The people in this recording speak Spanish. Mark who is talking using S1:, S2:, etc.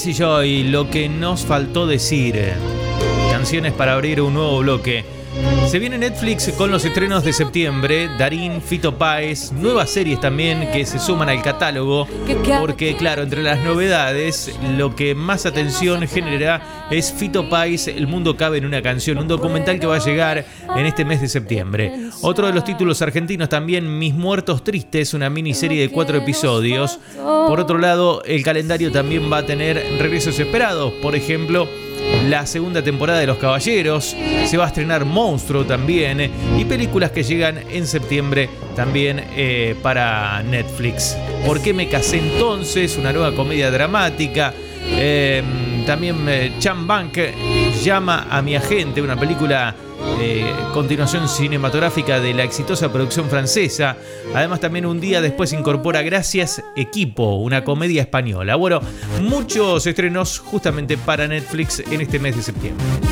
S1: Jesse Joy, Lo que nos faltó decir. Canciones para abrir un nuevo bloque. Se viene Netflix con los estrenos de septiembre. Darín, Fito Páez, nuevas series también que se suman al catálogo. Porque claro, entre las novedades, lo que más atención genera es Fito Páez, El mundo cabe en una canción, un documental que va a llegar en este mes de septiembre. Otro de los títulos argentinos también, Mis muertos tristes, una miniserie de 4 episodios. Por otro lado, el calendario también va a tener regresos esperados. Por ejemplo, la segunda temporada de Los Caballeros, se va a estrenar Monstruo también, y películas que llegan en septiembre también para Netflix. ¿Por qué me casé entonces? Una nueva comedia dramática. También Chan Bank, Llama a mi agente, una película continuación cinematográfica de la exitosa producción francesa. Además también un día después incorpora Gracias Equipo, una comedia española. Bueno, muchos estrenos justamente para Netflix en este mes de septiembre.